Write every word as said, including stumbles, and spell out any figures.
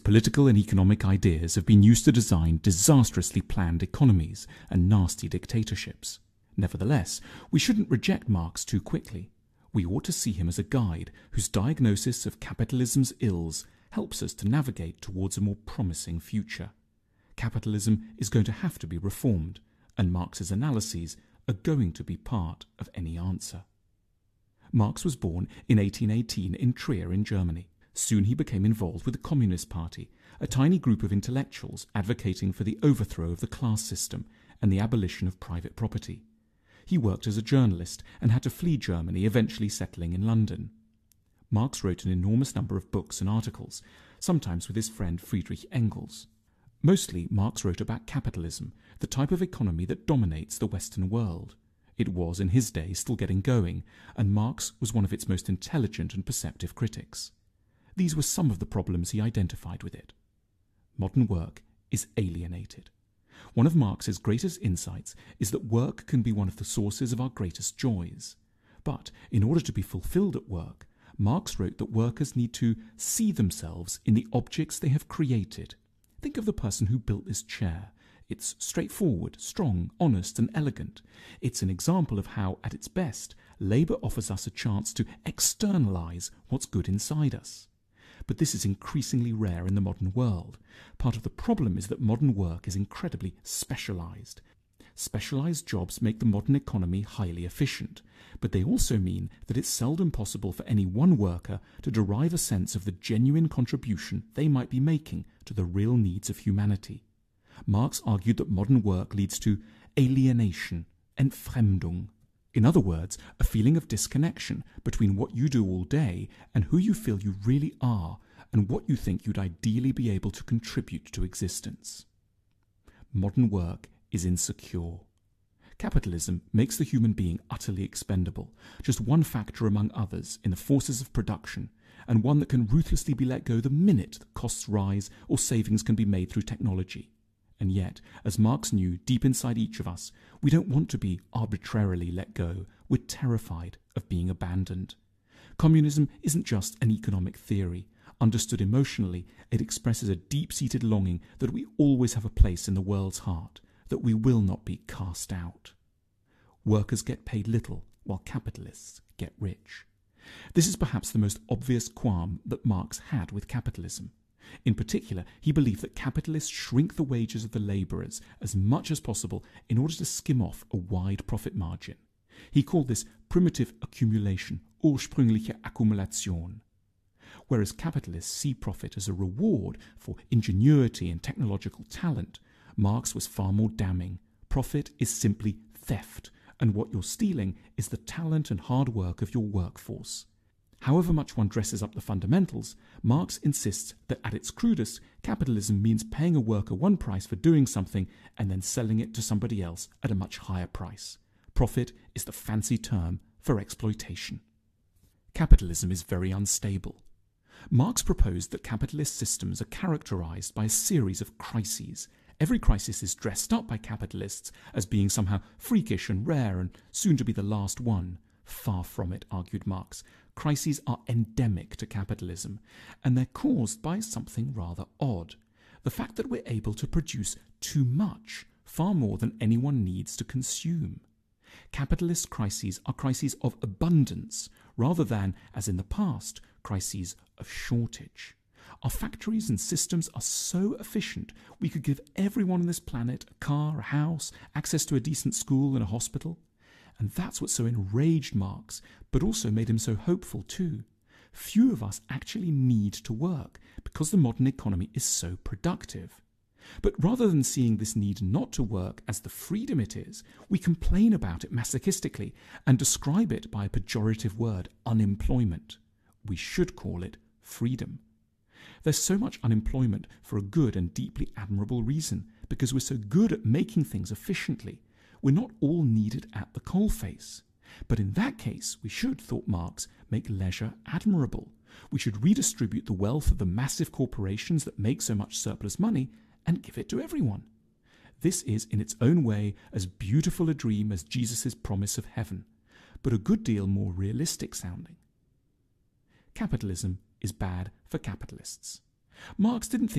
Political and economic ideas have been used to design disastrously planned economies and nasty dictatorships. Nevertheless, we shouldn't reject Marx too quickly. We ought to see him as a guide whose diagnosis of capitalism's ills helps us to navigate towards a more promising future. Capitalism is going to have to be reformed, and Marx's analyses are going to be part of any answer. Marx was born in eighteen eighteen in Trier in Germany. Soon he became involved with the Communist Party, a tiny group of intellectuals advocating for the overthrow of the class system and the abolition of private property. He worked as a journalist and had to flee Germany, eventually settling in London. Marx wrote an enormous number of books and articles, sometimes with his friend Friedrich Engels. Mostly, Marx wrote about capitalism, the type of economy that dominates the Western world. It was, in his day, still getting going, and Marx was one of its most intelligent and perceptive critics. These were some of the problems he identified with it. Modern work is alienated. One of Marx's greatest insights is that work can be one of the sources of our greatest joys. But in order to be fulfilled at work, Marx wrote that workers need to see themselves in the objects they have created. Think of the person who built this chair. It's straightforward, strong, honest, and elegant. It's an example of how, at its best, labour offers us a chance to externalise what's good inside us. But this is increasingly rare in the modern world. Part of the problem is that modern work is incredibly specialised. Specialised jobs make the modern economy highly efficient, but they also mean that it's seldom possible for any one worker to derive a sense of the genuine contribution they might be making to the real needs of humanity. Marx argued that modern work leads to alienation, Entfremdung. In other words, a feeling of disconnection between what you do all day and who you feel you really are and what you think you'd ideally be able to contribute to existence. Modern work is insecure. Capitalism makes the human being utterly expendable, just one factor among others in the forces of production, and one that can ruthlessly be let go the minute that costs rise or savings can be made through technology. And yet, as Marx knew deep inside each of us, we don't want to be arbitrarily let go. We're terrified of being abandoned. Communism isn't just an economic theory. Understood emotionally, it expresses a deep-seated longing that we always have a place in the world's heart, that we will not be cast out. Workers get paid little, while capitalists get rich. This is perhaps the most obvious qualm that Marx had with capitalism. In particular, he believed that capitalists shrink the wages of the labourers as much as possible in order to skim off a wide profit margin. He called this primitive accumulation, ursprüngliche Akkumulation. Whereas capitalists see profit as a reward for ingenuity and technological talent, Marx was far more damning. Profit is simply theft, and what you're stealing is the talent and hard work of your workforce. However much one dresses up the fundamentals, Marx insists that at its crudest, capitalism means paying a worker one price for doing something and then selling it to somebody else at a much higher price. Profit is the fancy term for exploitation. Capitalism is very unstable. Marx proposed that capitalist systems are characterized by a series of crises. Every crisis is dressed up by capitalists as being somehow freakish and rare and soon to be the last one. Far from it, argued Marx. Crises are endemic to capitalism, and they're caused by something rather odd. The fact that we're able to produce too much, far more than anyone needs to consume. Capitalist crises are crises of abundance, rather than, as in the past, crises of shortage. Our factories and systems are so efficient we could give everyone on this planet a car, a house, access to a decent school and a hospital. And that's what so enraged Marx, but also made him so hopeful too. Few of us actually need to work because the modern economy is so productive. But rather than seeing this need not to work as the freedom it is, we complain about it masochistically and describe it by a pejorative word, unemployment. We should call it freedom. There's so much unemployment for a good and deeply admirable reason, because we're so good at making things efficiently. We're not all needed at the coalface. But in that case, we should, thought Marx, make leisure admirable. We should redistribute the wealth of the massive corporations that make so much surplus money and give it to everyone. This is, in its own way, as beautiful a dream as Jesus' promise of heaven, but a good deal more realistic sounding. Capitalism is bad for capitalists. Marx didn't think